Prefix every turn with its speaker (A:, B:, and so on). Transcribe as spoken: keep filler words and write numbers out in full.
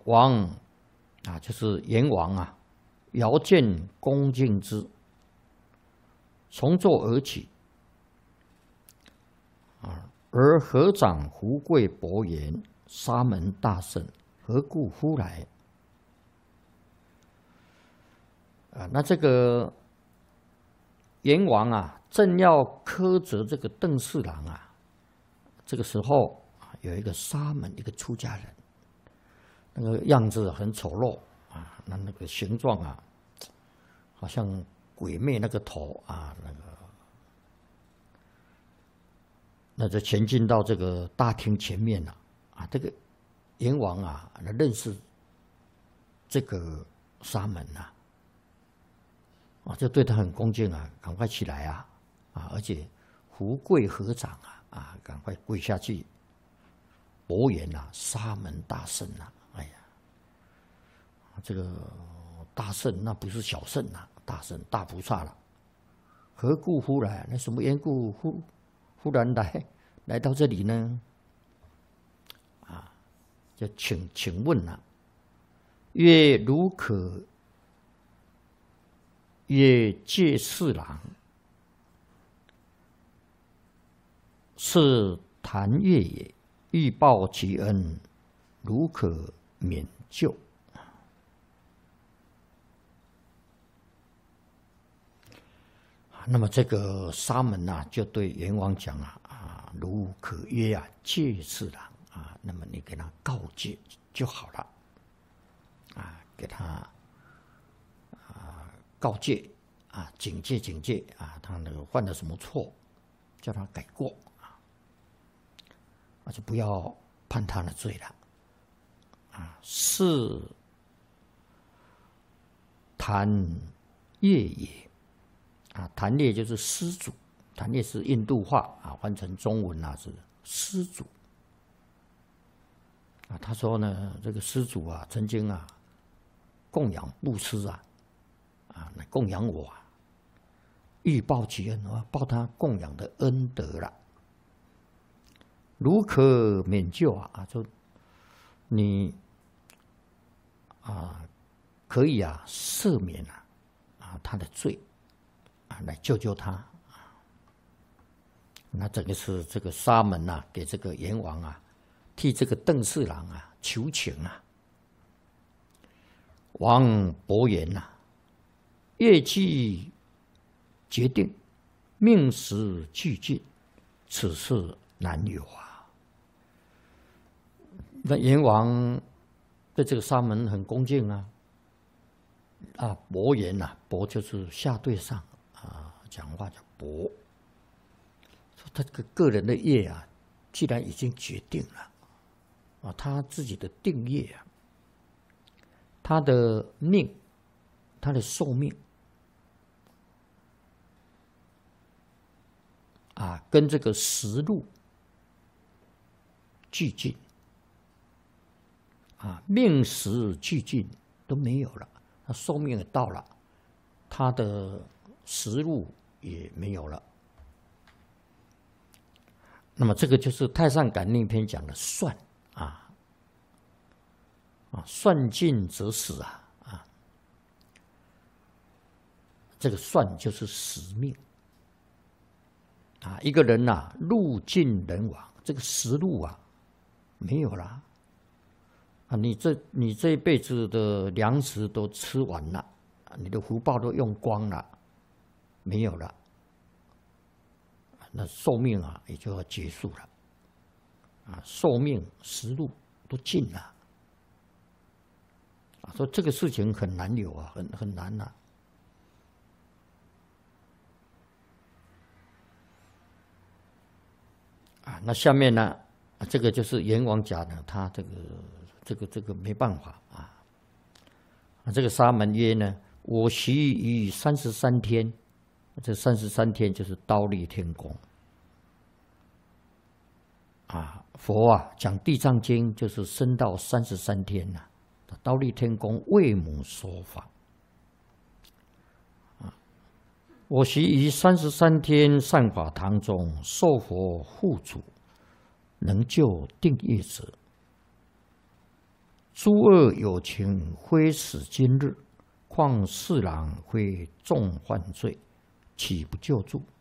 A: 王啊，就是阎王啊，遥见恭敬之，从座而起，啊，而合掌胡跪薄言：“沙门大圣，何故忽来？”啊，那这个阎王啊，正要苛责这个邓四郎啊，这个时候啊，有一个沙门，一个出家人，那个样子很丑陋啊，那那个形状啊，好像鬼魅那个头啊，那个，那就前进到这个大厅前面了啊，这个阎王啊，认识这个沙门啊。啊，就对他很恭敬啊，赶快起来啊，啊，而且胡跪合掌啊，啊，赶快跪下去，薄言啊，沙门大圣啊，哎呀，这个大圣那不是小圣啊，大圣大菩萨了，何故忽来？那什么缘故忽忽然来来到这里呢？啊，就请请问啊，曰如可。曰戒侍郎是谭越也，欲报其恩，如可免救？那么这个沙门啊，就对阎王讲啊啊，如可曰啊，戒侍郎啊，那么你给他告诫就好了啊，给他。告诫啊，警戒警戒啊，他那个犯了什么错，叫他改过啊，啊就不要判他的罪了啊。是谭越也啊，谭越就是施主，谭越是印度话啊，换成中文啊是施主啊。他说呢，这个施主啊，曾经啊供养布施啊。啊，来供养我啊！欲报其恩，我要报他供养的恩德了。如可免救啊！啊，就你啊，可以啊，赦免啊啊他的罪啊，来救救他啊。那这个是这个沙门啊，给这个阎王啊，替这个邓四郎啊求情啊。王薄言呐。业绩决定，命时俱尽，此事难有啊！那阎王对这个沙门很恭敬啊，啊，薄言呐、啊，薄就是下对上啊，讲话叫薄。说他这个个人的业啊，既然已经决定了，啊，他自己的定业啊，他的命，他的寿命。啊，跟这个时路俱尽，啊，命时俱尽都没有了，他寿命也到了，他的时路也没有了。那么这个就是《太上感应篇》讲的算啊，啊，算尽则死啊，啊，这个算就是死命。啊，一个人呐、啊，路尽人亡，这个食路啊，没有啦。啊，你这你这一辈子的粮食都吃完了，你的福报都用光了，没有了，那寿命啊也就要结束了。啊，寿命食路都尽了。啊，说这个事情很难有啊，很很难呐、啊。啊，那下面呢，这个就是阎王讲的，他这个这个这个没办法啊。啊，这个沙门曰呢，我习于三十三天，这三十三天就是忉利天宫。啊，佛啊讲地藏经就是升到三十三天呐、啊，忉利天宫为母说法。我习于三十三天善法堂中，受佛护主，能救定业者。 诸恶有情，非死今日，况四郎非重犯罪，岂不救助？